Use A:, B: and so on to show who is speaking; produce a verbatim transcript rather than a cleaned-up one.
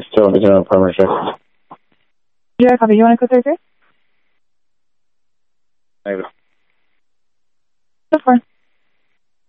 A: Still is on primary check.
B: Yeah, copy. You want to go thirty-three?
A: Maybe.
B: Go for it.